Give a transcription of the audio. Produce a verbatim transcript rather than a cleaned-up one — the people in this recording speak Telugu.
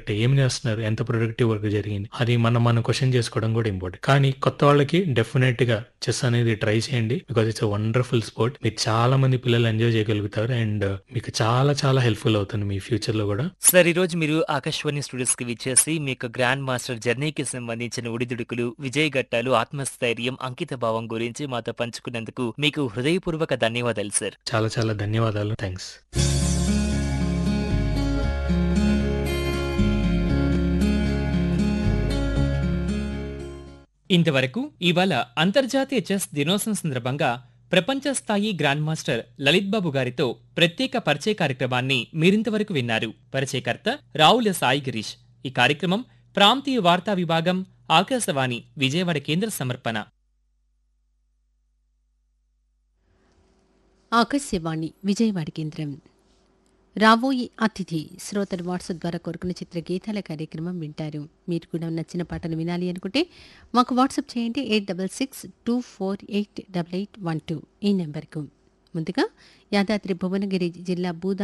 కరెక్టే. ఏం చేస్తున్నారు? ఎంత ప్రొడక్టివ్ వర్క్ జరిగింది? అది మనం మనం క్వెషన్ చేసుకోవడం కూడా ఇంపార్టెంట్. కానీ కొత్త వాళ్ళకి డెఫినెట్‌గా చెస్ అనేది ట్రై చేయండి. Because it's a wonderful sport. మీరు చాలా మంది పిల్లలు ఎంజాయ్ చేయగలుగుతారు. అండ్ మీకు చాలా చాలా హెల్ప్‌ఫుల్ అవుతుంది మీ ఫ్యూచర్‌లో గూడా. సార్ ఈరోజు మీరు ఆకాశవాణి స్టూడియోస్‌కి విచ్చేసి మీ యొక్క గ్రాండ్ మాస్టర్ జర్నీకి సంబంధించిన ఒడిదుడుకులు, విజయ ఘట్టాలు, ఆత్మస్థైర్యం, అంకిత భావం గురించి మాతో పంచుకున్నందుకు మీకు హృదయపూర్వక ధన్యవాదాలు సార్. చాలా చాలా ధన్యవాదాలు. థాంక్స్. ఇంతవరకు ఇవాళ అంతర్జాతీయ చెస్ దినోత్సవం సందర్భంగా ప్రపంచ స్థాయి గ్రాండ్ మాస్టర్ లలిత్ బాబు గారితో ప్రత్యేక పరిచయ కార్యక్రమాన్ని మీరింతవరకు విన్నారు. పరిచయకర్త రావుల సాయి గిరీష్. ఈ కార్యక్రమం ప్రాంతీయ వార్తా విభాగం ఆకాశవాణి విజయవాడ కేంద్ర సమర్పణ. ఆకాశవాణి విజయవాడ కేంద్రం. రాబోయే అతిథి శ్రోతలు వాట్సాప్ ద్వారా కోరుకున్న చిత్ర గీతాల కార్యక్రమం వింటారు. మీరు కూడా నచ్చిన పాటలు వినాలి అనుకుంటే మాకు వాట్సాప్ చేయండి. Eight double six two four eight double eight one two ఈ నెంబర్కు. ముందుగా యాదాద్రి భువనగిరి జిల్లా బూదా